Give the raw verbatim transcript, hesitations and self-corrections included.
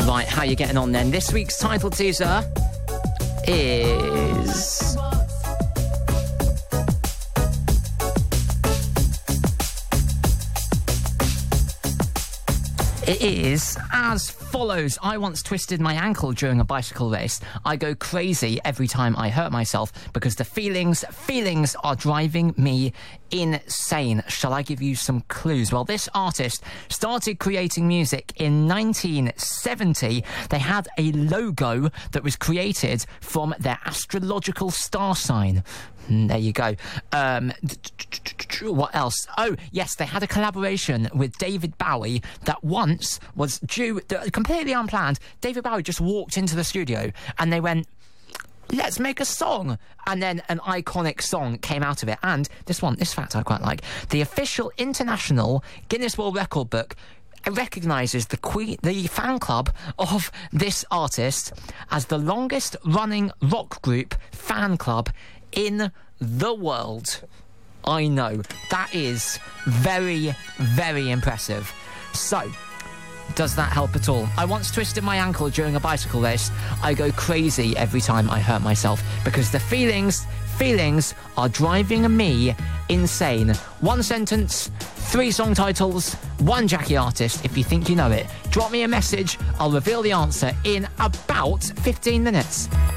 Right, how you getting on then? This week's title teaser is... It is as follows. I once twisted my ankle during a bicycle race. I go crazy every time I hurt myself because the feelings, feelings are driving me insane. Shall I give you some clues? Well, this artist started creating music in nineteen seventy. They had a logo that was created from their astrological star sign. There you go. Um, what else? Oh, yes, they had a collaboration with David Bowie that once was due, completely unplanned. David Bowie just walked into the studio and they went, let's make a song. And then an iconic song came out of it. And this one, this fact I quite like. The official international Guinness World Record book recognises the queen, the fan club of this artist as the longest running rock group fan club in the world. I know. That is very, very impressive. So, does that help at all? I once twisted my ankle during a bicycle race. I go crazy every time I hurt myself because the feelings, feelings are driving me insane. One sentence, three song titles, one Jackie artist. If you think you know it, drop me a message. I'll reveal the answer in about fifteen minutes.